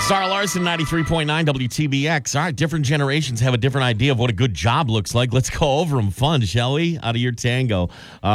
Zara Larson, 93.9 WTBX. All right, different generations have a different idea of what a good job looks like. Let's go over them fun, shall we? Out of your tango.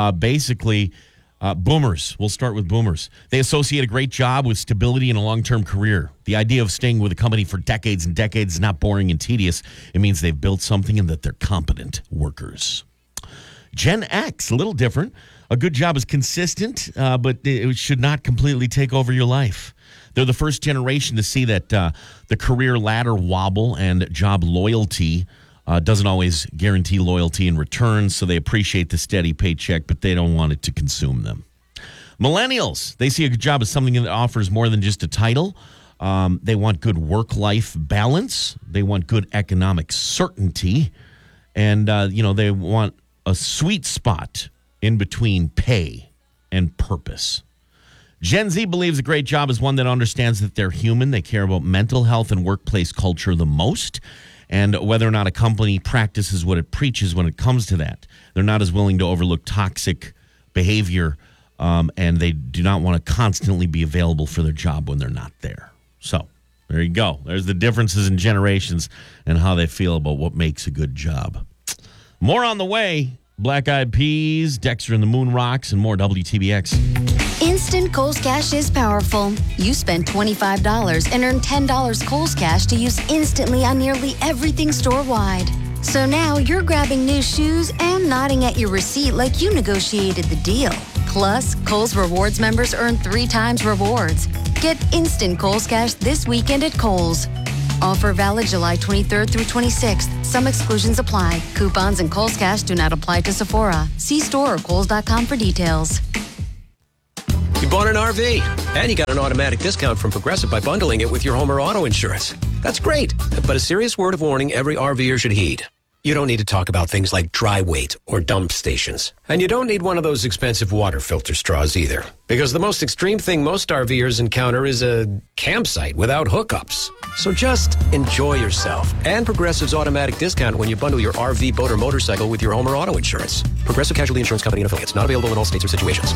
Boomers. We'll start with boomers. They associate a great job with stability and a long-term career. The idea of staying with a company for decades and decades is not boring and tedious. It means they've built something and that they're competent workers. Gen X, a little different. A good job is consistent, but it should not completely take over your life. They're the first generation to see that the career ladder wobble and job loyalty doesn't always guarantee loyalty in return, so they appreciate the steady paycheck, but they don't want it to consume them. Millennials, they see a good job as something that offers more than just a title. They want good work-life balance. They want good economic certainty. And, they want a sweet spot in between pay and purpose. Gen Z believes a great job is one that understands that they're human. They care about mental health and workplace culture the most, and whether or not a company practices what it preaches when it comes to that. They're not as willing to overlook toxic behavior, and they do not want to constantly be available for their job when they're not there. So there you go. There's the differences in generations and how they feel about what makes a good job. More on the way. Black Eyed Peas, Dexter and the Moon Rocks, and more WTBX. Instant Kohl's Cash is powerful. You spend $25 and earn $10 Kohl's Cash to use instantly on nearly everything store-wide. So now you're grabbing new shoes and nodding at your receipt like you negotiated the deal. Plus, Kohl's Rewards members earn 3 times rewards. Get instant Kohl's Cash this weekend at Kohl's. Offer valid July 23rd through 26th. Some exclusions apply. Coupons and Kohl's Cash do not apply to Sephora. See store or Kohls.com for details. You bought an RV, and you got an automatic discount from Progressive by bundling it with your home or auto insurance. That's great, but a serious word of warning every RVer should heed. You don't need to talk about things like dry weight or dump stations. And you don't need one of those expensive water filter straws either. Because the most extreme thing most RVers encounter is a campsite without hookups. So just enjoy yourself and Progressive's automatic discount when you bundle your RV, boat, or motorcycle with your home or auto insurance. Progressive Casualty Insurance Company and Affiliates. Not available in all states or situations.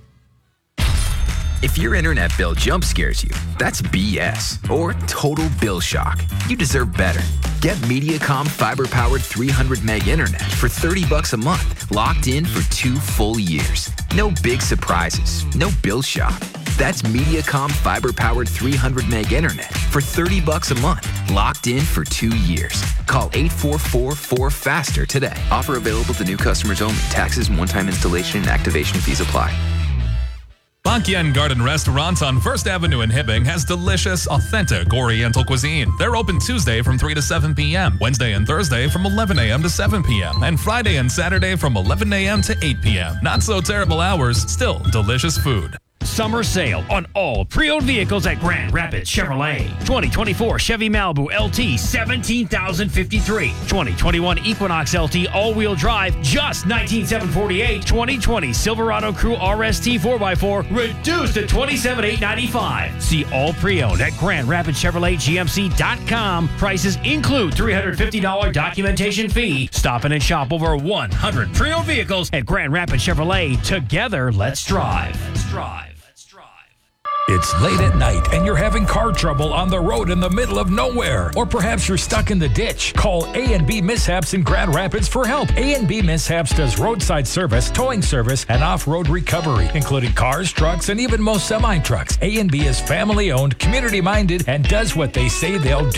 If your internet bill jump scares you, that's BS or total bill shock. You deserve better. Get Mediacom fiber-powered 300 meg internet for $30 a month, locked in for 2 full years. No big surprises, no bill shock. That's Mediacom fiber-powered 300 meg internet for $30 a month, locked in for 2 years. Call 844-4FASTER today. Offer available to new customers only. Taxes and one-time installation and activation fees apply. Bakian Garden Restaurant on First Avenue in Hibbing has delicious, authentic Oriental cuisine. They're open Tuesday from 3 to 7 p.m., Wednesday and Thursday from 11 a.m. to 7 p.m., and Friday and Saturday from 11 a.m. to 8 p.m. Not so terrible hours, still delicious food. Summer sale on all pre-owned vehicles at Grand Rapids Chevrolet. 2024 Chevy Malibu LT, $17,053. 2021 Equinox LT all-wheel drive, just $19,748. 2020 Silverado Crew RST 4x4, reduced to $27,895. See all pre-owned at Grand Rapids Chevrolet GMC.com. Prices include $350 documentation fee. Stop in and shop over 100 pre-owned vehicles at Grand Rapids Chevrolet. Together, let's drive. Let's drive. It's late at night and you're having car trouble on the road in the middle of nowhere. Or perhaps you're stuck in the ditch. Call A&B Mishaps in Grand Rapids for help. A&B Mishaps does roadside service, towing service, and off-road recovery, including cars, trucks, and even most semi-trucks. A&B is family-owned, community-minded, and does what they say they'll do.